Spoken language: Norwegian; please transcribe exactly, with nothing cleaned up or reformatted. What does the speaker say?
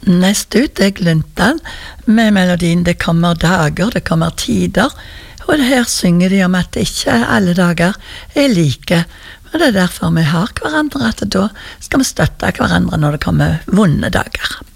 Neste ut er Gluntan med melodien Det kommer dager, det kommer tider. Og her synger de om at ikke alle dager er like. Og det er derfor vi har hverandre, at da skal vi støtte hverandre når det kommer vonde dager.